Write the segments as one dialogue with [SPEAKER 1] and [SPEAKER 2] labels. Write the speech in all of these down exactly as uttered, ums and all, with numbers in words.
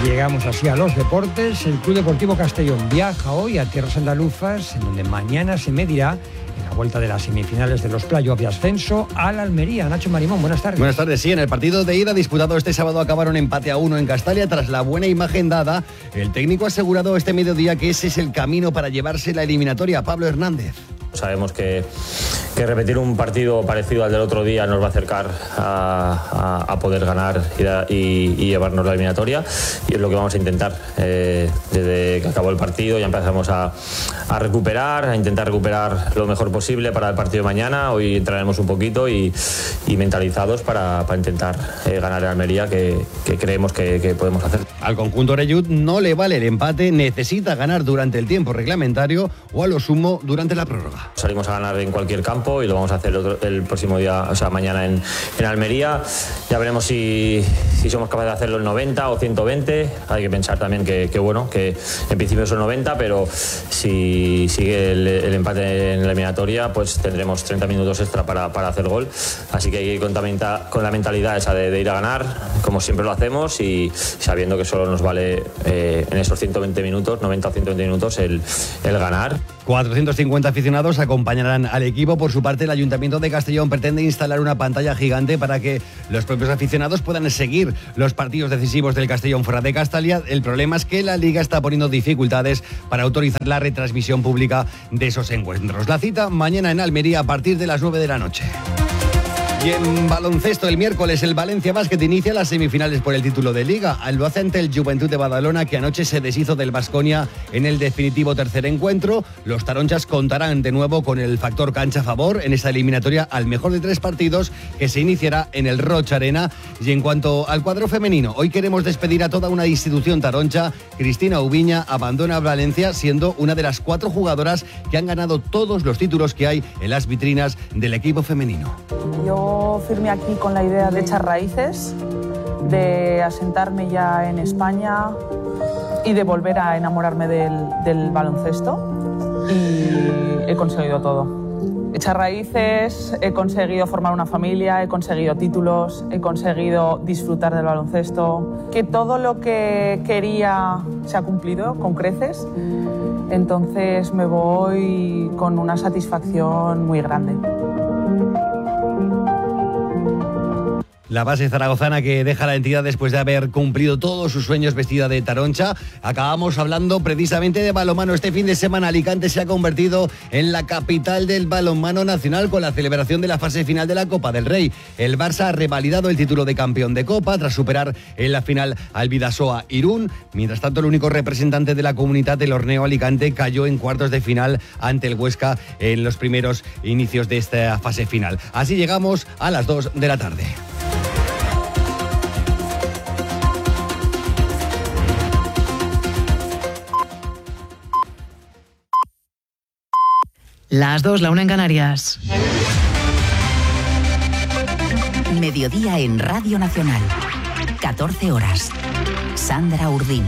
[SPEAKER 1] Llegamos así a los deportes. El Club Deportivo Castellón viaja hoy a tierras andaluzas, en donde mañana se medirá en la vuelta de las semifinales de los playoffs de ascenso a la Almería. Nacho Marimón, buenas tardes.
[SPEAKER 2] Buenas tardes, sí, en el partido de ida disputado este sábado acabaron empate a uno en Castalia. Tras la buena imagen dada, el técnico ha asegurado este mediodía que ese es el camino para llevarse la eliminatoria. Pablo Hernández.
[SPEAKER 3] Sabemos que, que repetir un partido parecido al del otro día nos va a acercar a, a, a poder ganar y, da, y, y llevarnos la eliminatoria, y es lo que vamos a intentar. Eh, desde que acabó el partido ya empezamos a, a recuperar, a intentar recuperar lo mejor posible para el partido de mañana. Hoy entraremos un poquito y, y mentalizados para, para intentar eh, ganar en Almería, que, que creemos que, que podemos hacer.
[SPEAKER 2] Al conjunto Orellut no le vale el empate, necesita ganar durante el tiempo reglamentario o a lo sumo durante la prórroga.
[SPEAKER 3] Salimos a ganar en cualquier campo y lo vamos a hacer el, otro, el próximo día, o sea, mañana en, en Almería. Ya veremos si, si somos capaces de hacerlo en noventa o ciento veinte. Hay que pensar también que, que bueno, que en principio son noventa, pero si sigue el, el empate en la eliminatoria, pues tendremos treinta minutos extra para, para hacer gol. Así que hay que ir con, con la mentalidad esa de, de ir a ganar, como siempre lo hacemos, y sabiendo que solo nos vale eh, en esos ciento veinte minutos, noventa o ciento veinte minutos, el, el ganar.
[SPEAKER 2] cuatrocientos cincuenta aficionados acompañarán al equipo. Por su parte, el Ayuntamiento de Castellón pretende instalar una pantalla gigante para que los propios aficionados puedan seguir los partidos decisivos del Castellón fuera de Castalia. El problema es que la Liga está poniendo dificultades para autorizar la retransmisión pública de esos encuentros. La cita mañana en Almería a partir de las nueve de la noche. Y en baloncesto, el miércoles el Valencia Basket inicia las semifinales por el título de Liga. Lo hace ante el Juventud de Badalona, que anoche se deshizo del Baskonia en el definitivo tercer encuentro. Los taronchas contarán de nuevo con el factor cancha a favor en esta eliminatoria al mejor de tres partidos, que se iniciará en el Rocha Arena. Y en cuanto al cuadro femenino, hoy queremos despedir a toda una institución taroncha. Cristina Ubiña abandona Valencia siendo una de las cuatro jugadoras que han ganado todos los títulos que hay en las vitrinas del equipo femenino.
[SPEAKER 4] Yo firmé aquí con la idea de echar raíces, de asentarme ya en España y de volver a enamorarme del, del baloncesto, y he conseguido todo. Echar raíces, he conseguido formar una familia, he conseguido títulos, he conseguido disfrutar del baloncesto, que todo lo que quería se ha cumplido con creces. Entonces me voy con una satisfacción muy grande.
[SPEAKER 2] La base zaragozana que deja la entidad después de haber cumplido todos sus sueños vestida de taroncha. Acabamos hablando precisamente de balonmano. Este fin de semana Alicante se ha convertido en la capital del balonmano nacional con la celebración de la fase final de la Copa del Rey. El Barça ha revalidado el título de campeón de Copa tras superar en la final al Bidasoa Irún. Mientras tanto, el único representante de la comunidad del Horneo Alicante cayó en cuartos de final ante el Huesca en los primeros inicios de esta fase final. Así llegamos a las dos de la tarde.
[SPEAKER 5] Las dos, la una en Canarias.
[SPEAKER 6] Mediodía en Radio Nacional. catorce horas. Sandra Urdín.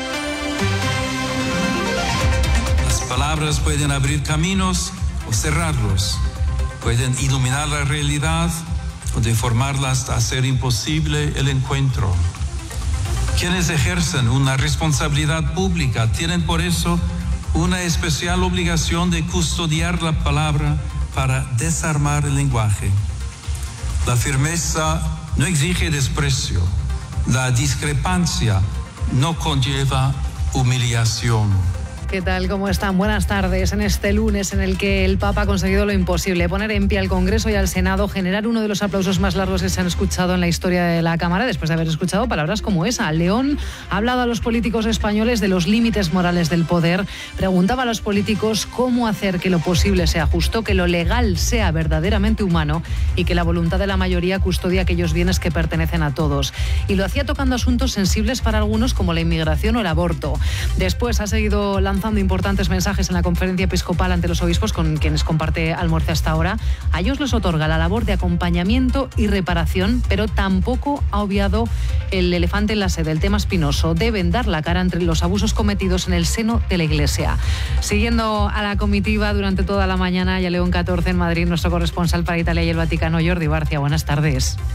[SPEAKER 7] Las palabras pueden abrir caminos o cerrarlos. Pueden iluminar la realidad o deformarla hasta hacer imposible el encuentro. Quienes ejercen una responsabilidad pública tienen por eso una especial obligación de custodiar la palabra para desarmar el lenguaje. La firmeza no exige desprecio. La discrepancia no conlleva humillación.
[SPEAKER 5] ¿Qué tal? ¿Cómo están? Buenas tardes. En este lunes en el que el Papa ha conseguido lo imposible, poner en pie al Congreso y al Senado, generar uno de los aplausos más largos que se han escuchado en la historia de la Cámara, después de haber escuchado palabras como esa. León ha hablado a los políticos españoles de los límites morales del poder, preguntaba a los políticos cómo hacer que lo posible sea justo, que lo legal sea verdaderamente humano y que la voluntad de la mayoría custodie aquellos bienes que pertenecen a todos. Y lo hacía tocando asuntos sensibles para algunos como la inmigración o el aborto. Después ha seguido lanzando importantes mensajes en la conferencia episcopal ante los obispos con quienes comparte almuerzo hasta ahora. A ellos les otorga la labor de acompañamiento y reparación, pero tampoco ha obviado el elefante en la sede, el tema espinoso. Deben dar la cara entre los abusos cometidos en el seno de la Iglesia. Siguiendo a la comitiva durante toda la mañana y a León catorce en Madrid, nuestro corresponsal para Italia y el Vaticano, Jordi Barcia. Buenas tardes.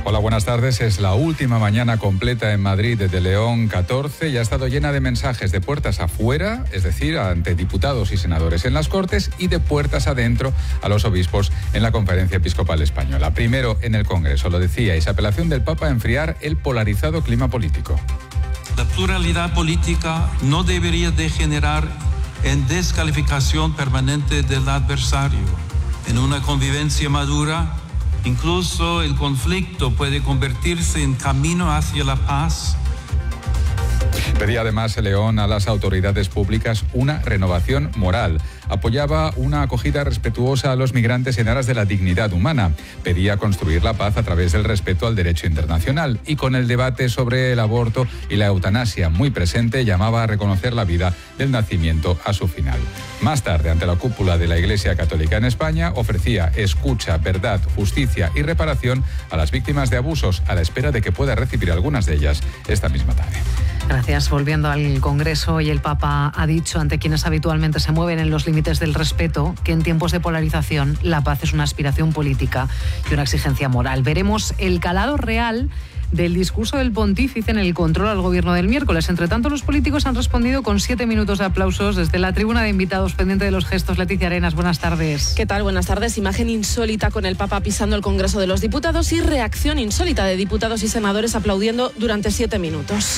[SPEAKER 8] Hola, buenas tardes. Es la última mañana completa en Madrid de León catorce y ha estado llena de mensajes de puertas afuera, es decir, ante diputados y senadores en las Cortes, y de puertas adentro a los obispos en la Conferencia Episcopal Española. Primero en el Congreso, lo decíais, apelación del Papa a enfriar el polarizado clima político.
[SPEAKER 7] La pluralidad política no debería degenerar en descalificación permanente del adversario. En una convivencia madura, incluso el conflicto puede convertirse en camino hacia la paz.
[SPEAKER 8] Pedía además León a las autoridades públicas una renovación moral. Apoyaba una acogida respetuosa a los migrantes en aras de la dignidad humana. Pedía construir la paz a través del respeto al derecho internacional. Y con el debate sobre el aborto y la eutanasia muy presente, llamaba a reconocer la vida del nacimiento a su final. Más tarde, ante la cúpula de la Iglesia Católica en España, ofrecía escucha, verdad, justicia y reparación a las víctimas de abusos, a la espera de que pueda recibir algunas de ellas esta misma tarde.
[SPEAKER 5] Gracias. Volviendo al Congreso, y el Papa ha dicho ante quienes habitualmente se mueven en los límites del respeto que en tiempos de polarización la paz es una aspiración política y una exigencia moral. Veremos el calado real del discurso del pontífice en el control al gobierno del miércoles. Entre tanto, los políticos han respondido con siete minutos de aplausos desde la tribuna de invitados, pendiente de los gestos. Leticia Arenas, buenas tardes.
[SPEAKER 9] ¿Qué tal? Buenas tardes. Imagen insólita con el Papa pisando el Congreso de los Diputados y reacción insólita de diputados y senadores aplaudiendo durante siete minutos.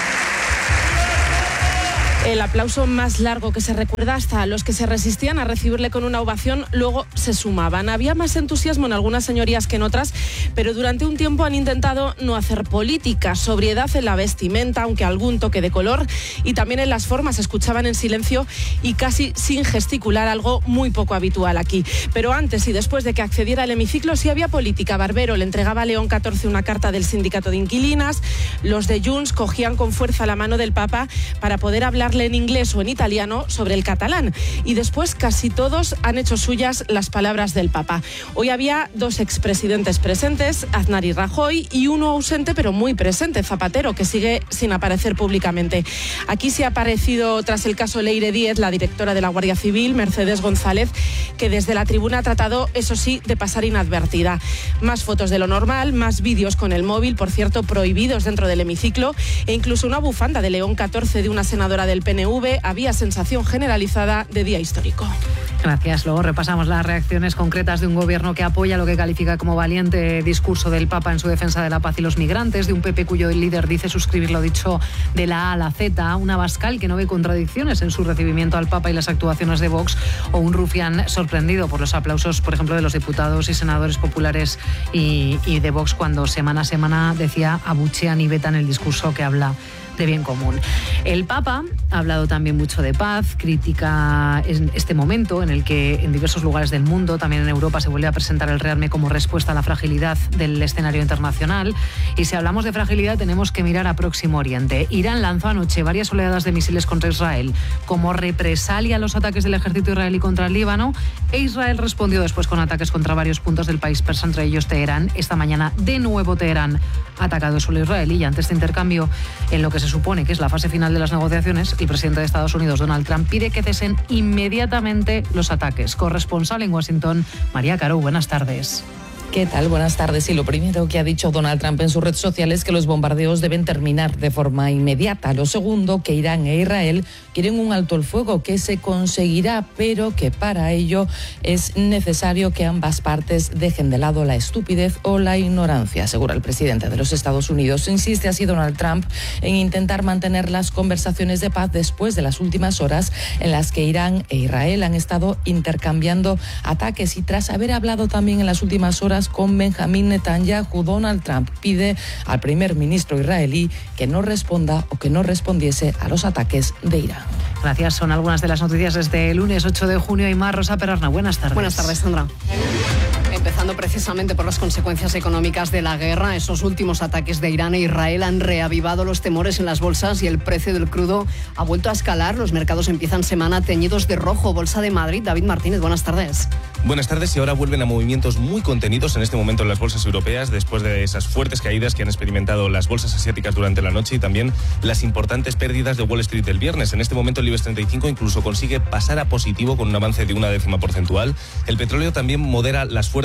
[SPEAKER 9] El aplauso más largo que se recuerda, hasta los que se resistían a recibirle con una ovación luego se sumaban. Había más entusiasmo en algunas señorías que en otras, pero durante un tiempo han intentado no hacer política, sobriedad en la vestimenta, aunque algún toque de color, y también en las formas. Escuchaban en silencio y casi sin gesticular, algo muy poco habitual aquí. Pero antes y después de que accediera al hemiciclo sí había política. Barbero le entregaba a León catorce una carta del sindicato de inquilinas. Los de Junts cogían con fuerza la mano del Papa para poder hablar en inglés o en italiano sobre el catalán, y después casi todos han hecho suyas las palabras del Papa. Hoy había dos expresidentes presentes, Aznar y Rajoy, y uno ausente pero muy presente, Zapatero, que sigue sin aparecer públicamente. Aquí sí ha aparecido, tras el caso Leire Díez, la directora de la Guardia Civil, Mercedes González, que desde la tribuna ha tratado, eso sí, de pasar inadvertida. Más fotos de lo normal, más vídeos con el móvil, por cierto, prohibidos dentro del hemiciclo, e incluso una bufanda de León catorce de una senadora del P N V. Había sensación generalizada de día histórico.
[SPEAKER 5] Gracias. Luego repasamos las reacciones concretas de un gobierno que apoya lo que califica como valiente discurso del Papa en su defensa de la paz y los migrantes, de un P P cuyo líder dice suscribir lo dicho de la A a la Z, un Abascal que no ve contradicciones en su recibimiento al Papa y las actuaciones de Vox, o un Rufián sorprendido por los aplausos, por ejemplo, de los diputados y senadores populares y, y de Vox, cuando semana a semana, decía, abuchean y vetan el discurso que habla de bien común. El Papa ha hablado también mucho de paz, critica este momento en el que en diversos lugares del mundo, también en Europa, se vuelve a presentar el rearme como respuesta a la fragilidad del escenario internacional. Y si hablamos de fragilidad, tenemos que mirar a Próximo Oriente. Irán lanzó anoche varias oleadas de misiles contra Israel como represalia a los ataques del ejército israelí contra el Líbano, e Israel respondió después con ataques contra varios puntos del país persa, entre ellos Teherán. Esta mañana, de nuevo, Teherán ha atacado el suelo israelí, y ante este intercambio, en lo que se supone que es la fase final de las negociaciones, el presidente de Estados Unidos, Donald Trump, pide que cesen inmediatamente los ataques. Corresponsal en Washington, María Caro, buenas tardes.
[SPEAKER 10] ¿Qué tal? Buenas tardes. Y lo primero que ha dicho Donald Trump en su red social es que los bombardeos deben terminar de forma inmediata. Lo segundo, que Irán e Israel quieren un alto el fuego que se conseguirá, pero que para ello es necesario que ambas partes dejen de lado la estupidez o la ignorancia, asegura el presidente de los Estados Unidos. Insiste así Donald Trump en intentar mantener las conversaciones de paz después de las últimas horas en las que Irán e Israel han estado intercambiando ataques, y tras haber hablado también en las últimas horas con Benjamín Netanyahu, Donald Trump pide al primer ministro israelí que no responda o que no respondiese a los ataques de Irán.
[SPEAKER 5] Gracias. Son algunas de las noticias desde el lunes ocho de junio y más. Rosa Perarna, buenas tardes.
[SPEAKER 11] Buenas tardes, Sandra. Empezando precisamente por las consecuencias económicas de la guerra, esos últimos ataques de Irán e Israel han reavivado los temores en las bolsas y el precio del crudo ha vuelto a escalar. Los mercados empiezan semana teñidos de rojo. Bolsa de Madrid, David Martínez, buenas tardes.
[SPEAKER 12] Buenas tardes. Y ahora vuelven a movimientos muy contenidos en este momento en las bolsas europeas, después de esas fuertes caídas que han experimentado las bolsas asiáticas durante la noche y también las importantes pérdidas de Wall Street el viernes. En este momento el IBEX treinta y cinco incluso consigue pasar a positivo con un avance de una décima porcentual. El petróleo también modera las fuertes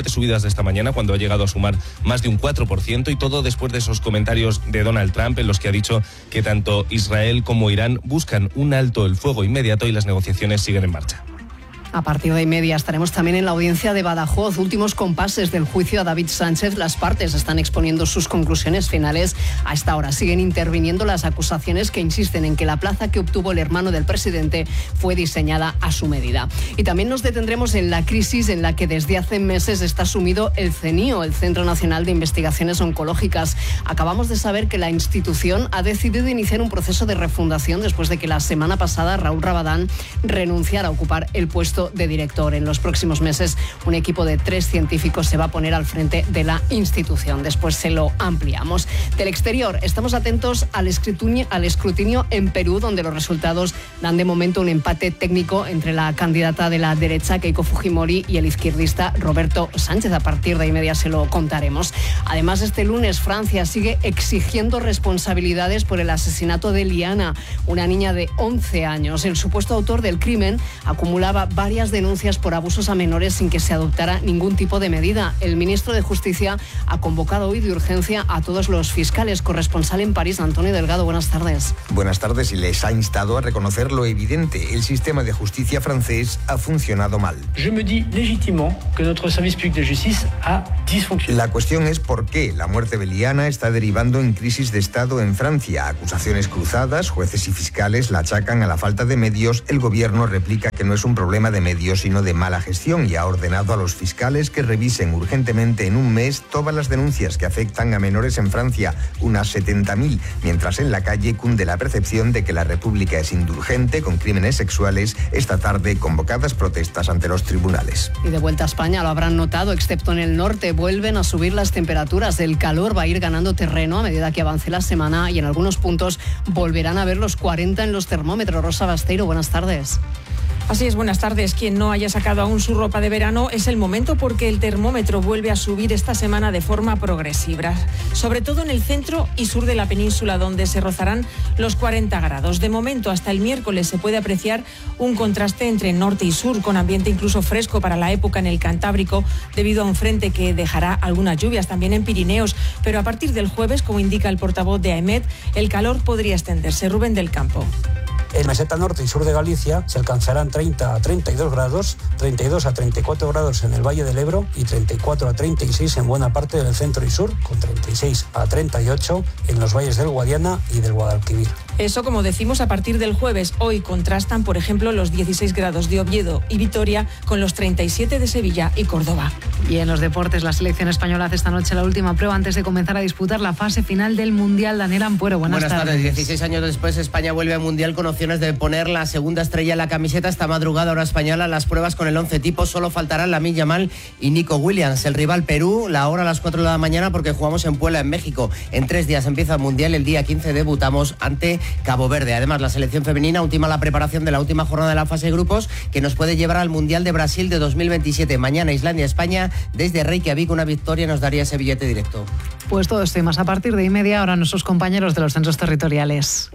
[SPEAKER 12] fuertes subidas de esta mañana, cuando ha llegado a sumar más de un cuatro por ciento, y todo después de esos comentarios de Donald Trump en los que ha dicho que tanto Israel como Irán buscan un alto el fuego inmediato y las negociaciones siguen en marcha.
[SPEAKER 11] A partir de y media estaremos también en la audiencia de Badajoz. Últimos compases del juicio a David Sánchez. Las partes están exponiendo sus conclusiones finales. A esta hora siguen interviniendo las acusaciones que insisten en que la plaza que obtuvo el hermano del presidente fue diseñada a su medida. Y también nos detendremos en la crisis en la que desde hace meses está sumido el CENIO, el Centro Nacional de Investigaciones Oncológicas. Acabamos de saber que la institución ha decidido iniciar un proceso de refundación después de que la semana pasada Raúl Rabadán renunciara a ocupar el puesto de director. En los próximos meses, un equipo de tres científicos se va a poner al frente de la institución. Después se lo ampliamos. Del exterior, estamos atentos al escrutinio, al escrutinio en Perú, donde los resultados dan de momento un empate técnico entre la candidata de la derecha, Keiko Fujimori, y el izquierdista Roberto Sánchez. A partir de ahí media se lo contaremos. Además, este lunes Francia sigue exigiendo responsabilidades por el asesinato de Liana, una niña de once años. El supuesto autor del crimen acumulaba varias varias denuncias por abusos a menores sin que se adoptara ningún tipo de medida. El ministro de Justicia ha convocado hoy de urgencia a todos los fiscales. Corresponsal en París, Antonio Delgado, buenas tardes.
[SPEAKER 13] Buenas tardes, y les ha instado a reconocer lo evidente. El sistema de justicia francés ha funcionado mal.
[SPEAKER 14] Je me dis légitimement que notre service public de justice a dysfonctionné.
[SPEAKER 13] La cuestión es por qué la muerte de Liana está derivando en crisis de Estado en Francia. Acusaciones cruzadas, jueces y fiscales la achacan a la falta de medios. El gobierno replica que no es un problema de medios, sino de mala gestión, y ha ordenado a los fiscales que revisen urgentemente en un mes todas las denuncias que afectan a menores en Francia, unas setenta mil, mientras en la calle cunde la percepción de que la República es indulgente con crímenes sexuales. Esta tarde, convocadas protestas ante los tribunales.
[SPEAKER 11] Y de vuelta a España, lo habrán notado, excepto en el norte, vuelven a subir las temperaturas. El calor va a ir ganando terreno a medida que avance la semana, y en algunos puntos volverán a ver los cuarenta en los termómetros. Rosa Basteiro, buenas tardes.
[SPEAKER 15] Así es, buenas tardes. Quien no haya sacado aún su ropa de verano, es el momento, porque el termómetro vuelve a subir esta semana de forma progresiva, sobre todo en el centro y sur de la península, donde se rozarán los cuarenta grados. De momento, hasta el miércoles se puede apreciar un contraste entre norte y sur, con ambiente incluso fresco para la época en el Cantábrico, debido a un frente que dejará algunas lluvias también en Pirineos. Pero a partir del jueves, como indica el portavoz de AEMET, el calor podría extenderse. Rubén del Campo.
[SPEAKER 16] En meseta norte y sur de Galicia se alcanzarán treinta a treinta y dos grados, treinta y dos a treinta y cuatro grados en el Valle del Ebro y treinta y cuatro a treinta y seis en buena parte del centro y sur, con treinta y seis a treinta y ocho en los valles del Guadiana y del Guadalquivir.
[SPEAKER 15] Eso, como decimos, a partir del jueves. Hoy contrastan, por ejemplo, los dieciséis grados de Oviedo y Vitoria con los treinta y siete de Sevilla y Córdoba.
[SPEAKER 5] Y en los deportes, la selección española hace esta noche la última prueba antes de comenzar a disputar la fase final del Mundial. Daniel Ampuero, buenas,
[SPEAKER 17] buenas tardes.
[SPEAKER 5] tardes.
[SPEAKER 17] dieciséis años después, España vuelve al Mundial con opciones de poner la segunda estrella en la camiseta. Esta madrugada, hora española, las pruebas con el once tipo. Solo faltarán Lamine Yamal y Nico Williams. El rival Perú, la hora a las cuatro de la mañana, porque jugamos en Puebla, en México. En tres días empieza el Mundial. El día quince debutamos ante Cabo Verde. Además, la selección femenina ultima la preparación de la última jornada de la fase de grupos, que nos puede llevar al Mundial de Brasil de dos mil veintisiete. Mañana, Islandia-España. Desde Reykjavik, una victoria nos daría ese billete directo.
[SPEAKER 5] Pues todo esto y más a partir de y media. Ahora nuestros compañeros de los centros territoriales.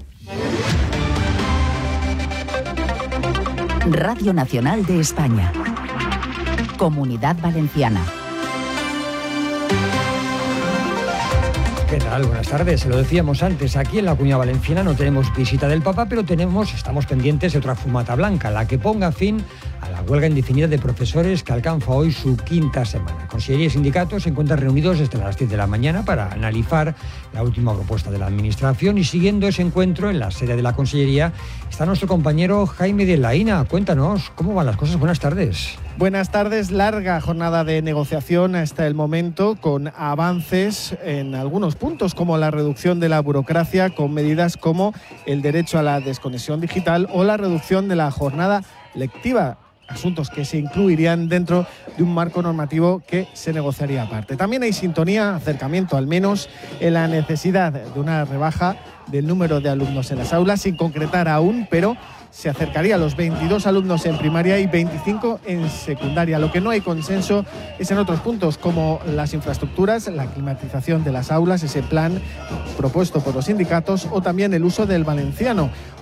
[SPEAKER 6] Radio Nacional de España. Comunidad Valenciana.
[SPEAKER 1] ¿Qué tal? Buenas tardes. Se lo decíamos antes, aquí en la Comunidad Valenciana no tenemos visita del Papa, pero tenemos, estamos pendientes de otra fumata blanca, la que ponga fin a la huelga indefinida de profesores que alcanza hoy su quinta semana. Consellería y sindicatos se encuentran reunidos desde las diez de la mañana para analizar la última propuesta de la Administración, y siguiendo ese encuentro en la sede de la Consellería está nuestro compañero Jaime de Laína. Cuéntanos, ¿cómo van las cosas? Buenas tardes.
[SPEAKER 18] Buenas tardes. Larga jornada de negociación hasta el momento, con avances en algunos puntos, como la reducción de la burocracia, con medidas como el derecho a la desconexión digital o la reducción de la jornada lectiva, asuntos que se incluirían dentro de un marco normativo que se negociaría aparte. También hay sintonía, acercamiento al menos, en la necesidad de una rebaja del número de alumnos en las aulas, sin concretar aún, pero se acercaría a los veintidós alumnos en primaria y veinticinco en secundaria. Lo que no hay consenso es en otros puntos, como las infraestructuras, la climatización de las aulas, ese plan propuesto por los sindicatos, o también el uso del valenciano.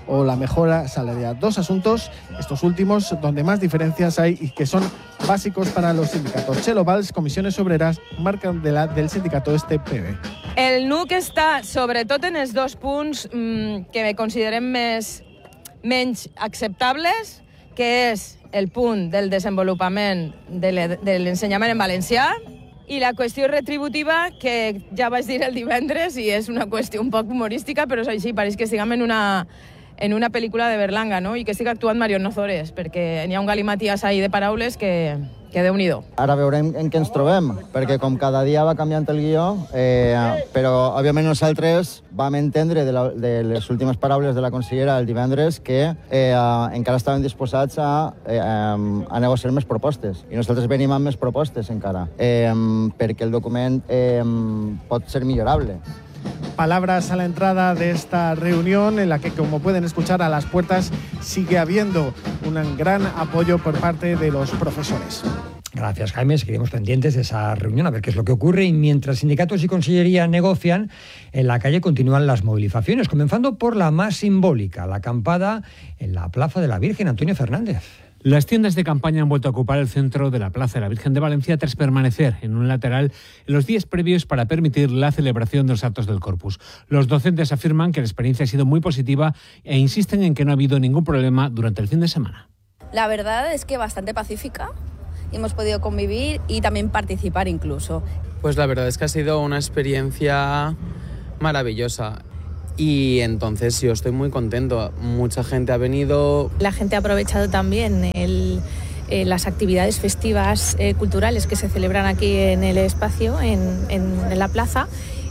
[SPEAKER 18] o la mejora salarial. Dos asuntos, estos últimos, donde más diferencias hay y que son básicos para los sindicatos. Chelo Valls, Comissiones Obreres, marca de la, del sindicato este P B.
[SPEAKER 19] El N U C està sobretot en els dos punts mmm, que considerem més, menys acceptables, que és el punt del desenvolupament de l'ensenyament en valencià i la qüestió retributiva, que ja vaig dir el divendres i és una qüestió un poc humorística, però és així, pareix que estiguem en una, en una pel·lícula de Berlanga, no? I que estic actuant Marion Ozores, perquè n'hi ha un galimaties ahí de paraules que, que Déu-n'hi-do.
[SPEAKER 20] Ara veurem en què ens trobem, perquè com cada dia va canviant el guió, eh, però òbviament nosaltres vam entendre de, la, de les últimes paraules de la consellera el divendres que eh, encara estaven disposats a, eh, a negociar més propostes. I nosaltres venim amb més propostes encara, eh, perquè el document eh, pot ser millorable.
[SPEAKER 18] Palabras a la entrada de esta reunión en la que, como pueden escuchar a las puertas, sigue habiendo un gran apoyo por parte de los profesores.
[SPEAKER 1] Gracias, Jaime. Seguiremos pendientes de esa reunión a ver qué es lo que ocurre. Y mientras sindicatos y consellería negocian, en la calle continúan las movilizaciones, comenzando por la más simbólica, la acampada en la Plaza de la Virgen. Antonio Fernández.
[SPEAKER 21] Las tiendas de campaña han vuelto a ocupar el centro de la Plaza de la Virgen de Valencia tras permanecer en un lateral en los días previos para permitir la celebración de los actos del Corpus. Los docentes afirman que la experiencia ha sido muy positiva e insisten en que no ha habido ningún problema durante el fin de semana.
[SPEAKER 22] La verdad es que bastante pacífica. Hemos podido convivir y también participar incluso.
[SPEAKER 23] Pues la verdad es que ha sido una experiencia maravillosa. Y entonces yo estoy muy contento. Mucha gente ha venido.
[SPEAKER 24] La gente ha aprovechado también el, eh, las actividades festivas eh, culturales que se celebran aquí en el espacio, en, en, en la plaza,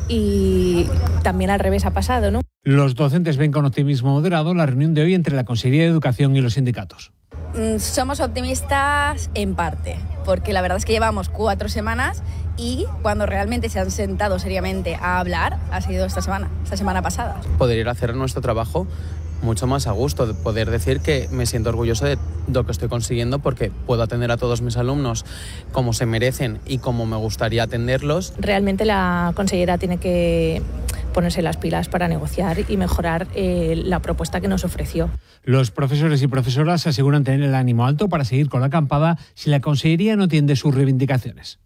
[SPEAKER 24] y también al revés ha pasado, ¿no?
[SPEAKER 21] Los docentes ven con optimismo moderado la reunión de hoy entre la Consejería de Educación y los sindicatos.
[SPEAKER 22] Somos optimistas en parte, porque la verdad es que llevamos cuatro semanas y cuando realmente se han sentado seriamente a hablar ha sido esta semana, esta semana pasada.
[SPEAKER 23] Poder ir a hacer nuestro trabajo mucho más a gusto, de poder decir que me siento orgulloso de lo que estoy consiguiendo porque puedo atender a todos mis alumnos como se merecen y como me gustaría atenderlos.
[SPEAKER 24] Realmente la consellera tiene que ponerse las pilas para negociar y mejorar eh, la propuesta que nos ofreció.
[SPEAKER 21] Los profesores y profesoras aseguran tener el ánimo alto para seguir con la acampada si la Consellería no atiende sus reivindicaciones.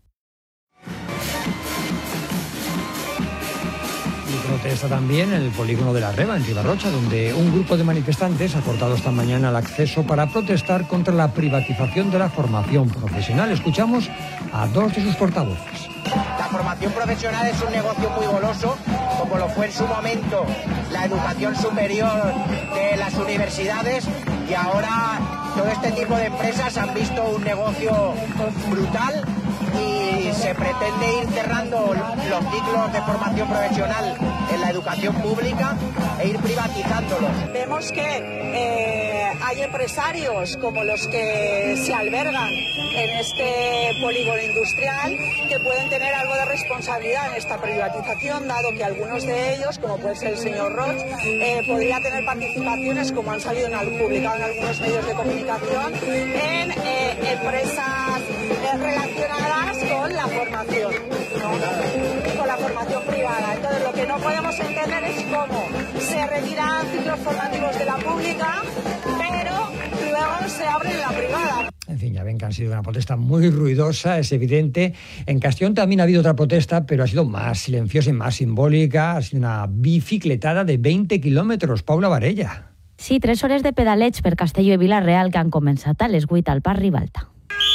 [SPEAKER 1] Protesta también en el polígono de la Reba, en Ribarrocha, donde un grupo de manifestantes ha cortado esta mañana el acceso para protestar contra la privatización de la formación profesional. Escuchamos a dos de sus portavoces.
[SPEAKER 25] La formación profesional es un negocio muy goloso, como lo fue en su momento la educación superior de las universidades, y ahora todo este tipo de empresas han visto un negocio brutal y se pretende ir cerrando los ciclos de formación profesional en la educación pública e ir privatizándolos.
[SPEAKER 26] Vemos que eh, hay empresarios como los que se albergan en este polígono industrial que pueden tener algo de responsabilidad en esta privatización, dado que algunos de ellos, como puede ser el señor Roch, eh, podría tener participaciones, como han salido en, publicado en algunos medios de comunicación, en eh, empresas eh, relacionadas con la formación, ¿no? Con la formación privada. Entonces, lo que no podemos entender es cómo se retiran ciclos formativos de la pública, pero luego se abren en la privada.
[SPEAKER 1] En fin, ya ven que han sido una protesta muy ruidosa, es evidente. En Castellón también ha habido otra protesta, pero ha sido más silenciosa y más simbólica. Ha sido una bicicletada de veinte kilómetros. Paula Varella.
[SPEAKER 27] Sí, tres hores de pedaleig per Castelló i Vila-real que han començat a les vuit al Parc Ribalta.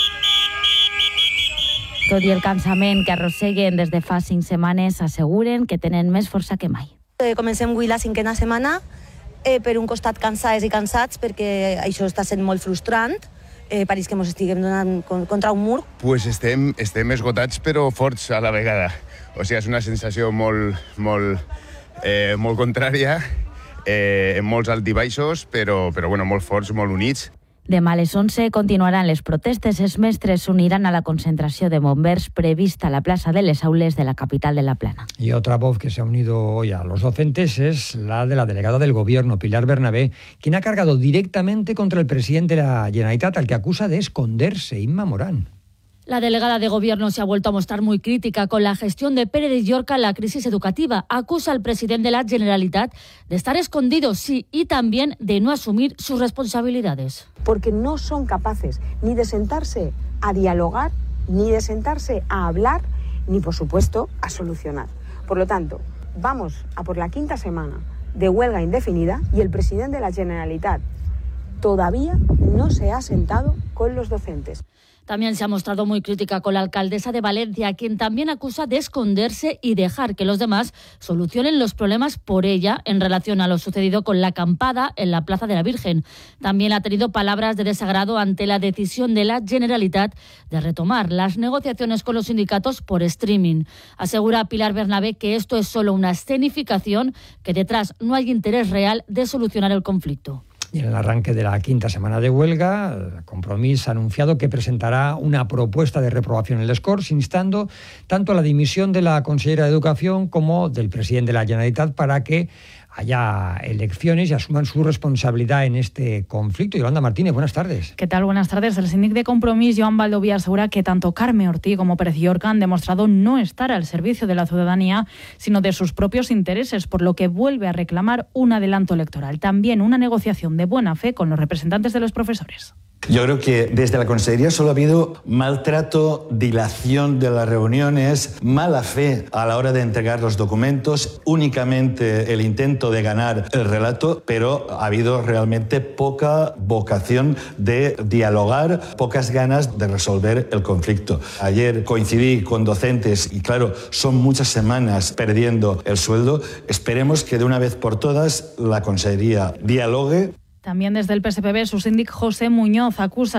[SPEAKER 27] Tot i el cansament que arrosseguen des de fa cinc setmanes, asseguren que tenen més força que mai.
[SPEAKER 28] Eh, comencem avui la cinquena setmana, eh, per un costat cansades i cansats, perquè això està sent molt frustrant, eh, pareix que ens estiguem donant contra un mur.
[SPEAKER 29] Pues estem, estem esgotats però forts a la vegada. O sigui, és una sensació molt, molt, eh, molt contrària, eh, en molts altibaixos, però, però bueno, molt forts, molt units.
[SPEAKER 27] Demà a les once continuaran les protestes. Els mestres s'uniran a la concentració de bombers prevista a la plaça de les Aules de la capital de la Plana.
[SPEAKER 1] Y otra voz que se ha unido hoy a los docentes es la de la delegada del Gobierno, Pilar Bernabé, quien ha cargado directamente contra el presidente de la Generalitat, al que acusa de esconderse, Inma Morán.
[SPEAKER 27] La delegada de Gobierno se ha vuelto a mostrar muy crítica con la gestión de Pérez Llorca en la crisis educativa. Acusa al presidente de la Generalitat de estar escondido, sí, y también de no asumir sus responsabilidades.
[SPEAKER 2] Porque no son capaces ni de sentarse a dialogar, ni de sentarse a hablar, ni por supuesto a solucionar. Por lo tanto, vamos a por la quinta semana de huelga indefinida y el presidente de la Generalitat todavía no se ha sentado con los docentes.
[SPEAKER 27] También se ha mostrado muy crítica con la alcaldesa de Valencia, quien también acusa de esconderse y dejar que los demás solucionen los problemas por ella en relación a lo sucedido con la acampada en la Plaza de la Virgen. También ha tenido palabras de desagrado ante la decisión de la Generalitat de retomar las negociaciones con los sindicatos por streaming. Asegura Pilar Bernabé que esto es solo una escenificación, que detrás no hay interés real de solucionar el conflicto.
[SPEAKER 1] Y en el arranque de la quinta semana de huelga, Compromís ha anunciado que presentará una propuesta de reprobación en les Corts, instando tanto a la dimisión de la consellera de Educación como del presidente de la Generalitat para que haya elecciones y asuman su responsabilidad en este conflicto. Yolanda Martínez, buenas tardes.
[SPEAKER 3] ¿Qué tal? Buenas tardes. El síndic de Compromís, Joan Baldoví, asegura que tanto Carme Ortí como Pérez Llorca han demostrado no estar al servicio de la ciudadanía, sino de sus propios intereses, por lo que vuelve a reclamar un adelanto electoral. También una negociación de buena fe con los representantes de los profesores.
[SPEAKER 4] Yo creo que desde la Consejería solo ha habido maltrato, dilación de las reuniones, mala fe a la hora de entregar los documentos, únicamente el intento de ganar el relato, pero ha habido realmente poca vocación de dialogar, pocas ganas de resolver el conflicto. Ayer coincidí con docentes y claro, son muchas semanas perdiendo el sueldo. Esperemos que de una vez por todas la Consejería dialogue.
[SPEAKER 3] También desde el P S P B, su síndic José Muñoz acusa